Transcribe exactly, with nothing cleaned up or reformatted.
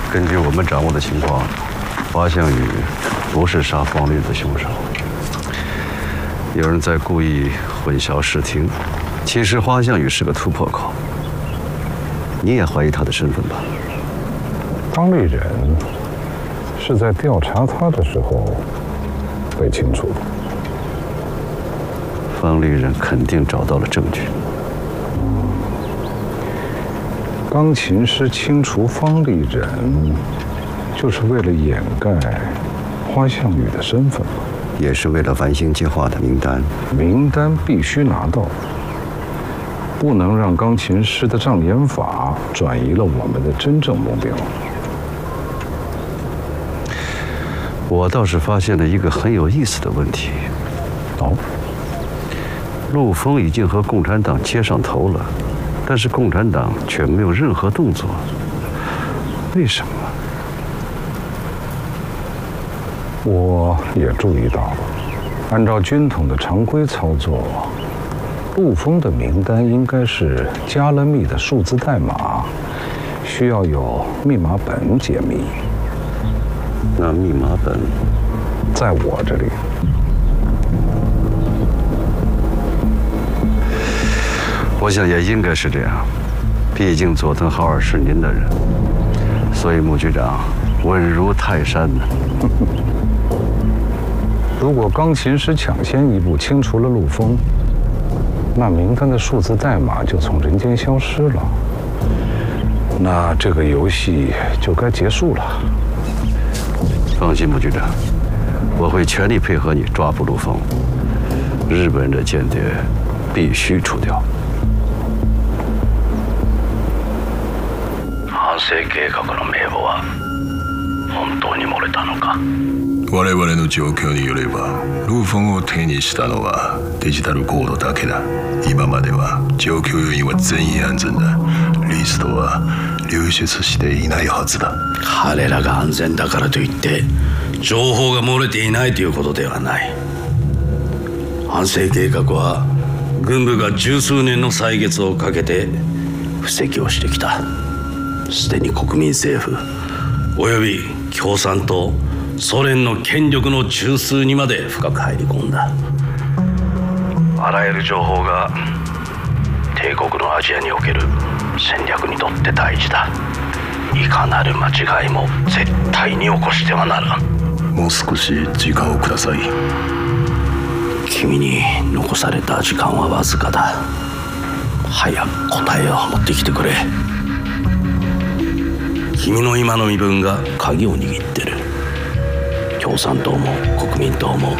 根据我们掌握的情况，花向宇不是杀方丽人的凶手。有人在故意混淆视听。其实花向宇是个突破口。你也怀疑他的身份吧？ 方丽人是在调查他的时候被清除的。 方丽人肯定找到了证据。 钢琴师清除方丽人，就是为了掩盖花向宇的身份吗？ 也是为了完形计划的名单。 名单必须拿到，不能让钢琴师的障眼法转移了我们的真正目标。 我倒是发现了一个很有意思的问题。 哦， 陆丰已经和共产党接上头了，但是共产党却没有任何动作，为什么？ 我也注意到了，按照军统的常规操作，陆丰的名单应该是加了密的数字代码，需要有密码本解密。 那密码本在我这里。 我想也应该是这样，毕竟佐藤浩二是您的人，所以穆局长稳如泰山呢。 如果钢琴师抢先一步清除了陆丰，那名单的数字代码就从人间消失了，那这个游戏就该结束了。 放心，穆局长，我会全力配合你抓捕陆丰。日本人的间谍必须除掉。 反省計画の名簿は本当に漏れたのか。 我々の状況によれば、陸豐を手にしたのはデジタルコードだけだ。今までは状況要員は全員安全だ。リストは流出していないはずだ。 彼らが安全だからといって情報が漏れていないということではない。反省計画は軍部が十数年の歳月をかけて布石をしてきた。すでに国民政府および共産党ソ連の権力の中枢にまで深く入り込んだ。あらゆる情報が帝国のアジアにおける戦略にとって大事だ。いかなる間違いも絶対に起こしてはならん。 もう少し時間をください。 君に残された時間はわずかだ。早く答えを持ってきてくれ。君の今の身分が鍵を握ってる。共産党も国民党も